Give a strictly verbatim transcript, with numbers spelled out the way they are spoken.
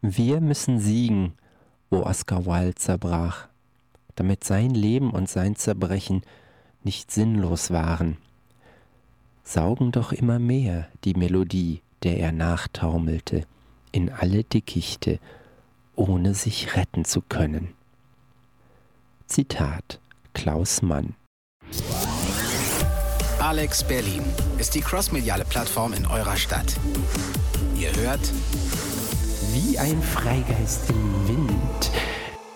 Wir müssen siegen, wo Oscar Wilde zerbrach, damit sein Leben und sein Zerbrechen nicht sinnlos waren. Saugen doch immer mehr die Melodie, der er nachtaumelte, in alle Dickichte, ohne sich retten zu können. Zitat Klaus Mann. Alex Berlin ist die crossmediale Plattform in eurer Stadt. Ihr hört Wie ein Freigeist im Wind